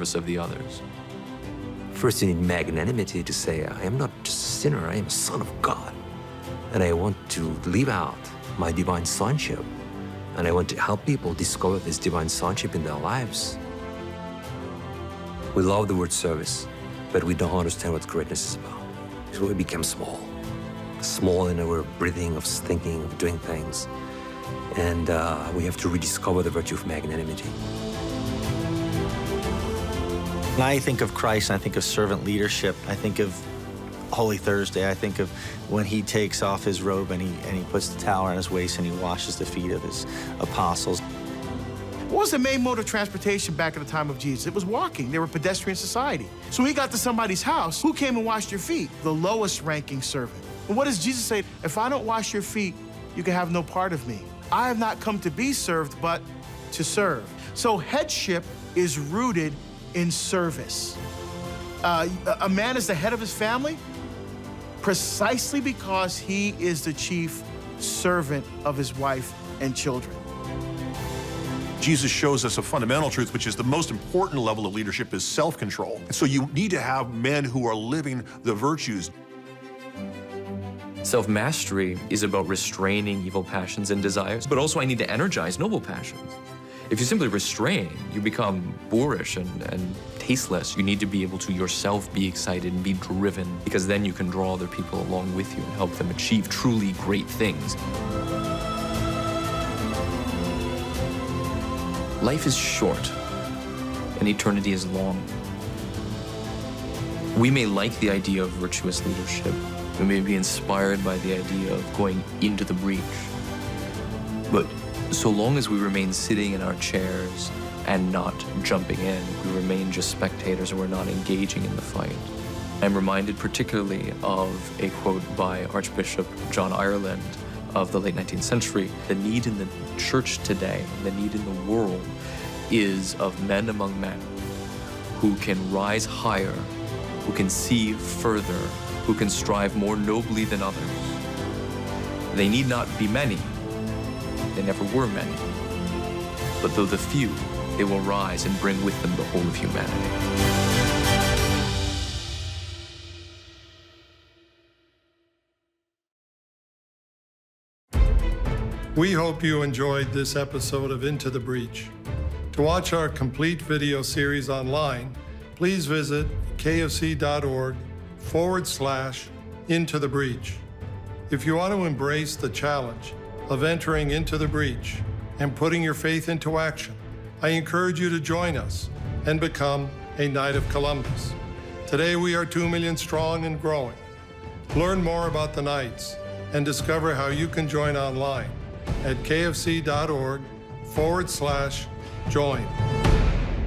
service of the others. First, you need magnanimity to say, I am not just a sinner, I am a son of God. And I want to live out my divine sonship. And I want to help people discover this divine sonship in their lives. We love the word service, but we don't understand what greatness is about. So we become small. Small in our breathing, of thinking, of doing things. And we have to rediscover the virtue of magnanimity. When I think of Christ, I think of servant leadership. I think of Holy Thursday. I think of when he takes off his robe and he puts the towel around his waist and he washes the feet of his apostles. What was the main mode of transportation back at the time of Jesus? It was walking. They were a pedestrian society. So when he got to somebody's house, who came and washed your feet? The lowest ranking servant. And what does Jesus say? If I don't wash your feet, you can have no part of me. I have not come to be served, but to serve. So headship is rooted in service. A man is the head of his family precisely because he is the chief servant of his wife and children. Jesus shows us a fundamental truth, which is the most important level of leadership is self-control. So you need to have men who are living the virtues. Self-mastery is about restraining evil passions and desires, but also I need to energize noble passions. If you simply restrain, you become boorish and tasteless. You need to be able to yourself be excited and be driven, because then you can draw other people along with you and help them achieve truly great things. Life is short, and eternity is long. We may like the idea of virtuous leadership. We may be inspired by the idea of going into the breach. But so long as we remain sitting in our chairs and not jumping in, we remain just spectators and we're not engaging in the fight. I'm reminded particularly of a quote by Archbishop John Ireland of the late 19th century. The need in the church today, the need in the world, is of men among men who can rise higher, who can see further, who can strive more nobly than others. They need not be many. They never were many. But though the few, they will rise and bring with them the whole of humanity. We hope you enjoyed this episode of Into the Breach. To watch our complete video series online, please visit kfc.org/Into the Breach. If you want to embrace the challenge of entering into the breach and putting your faith into action, I encourage you to join us and become a Knight of Columbus. Today we are 2 million strong and growing. Learn more about the Knights and discover how you can join online at kfc.org/join.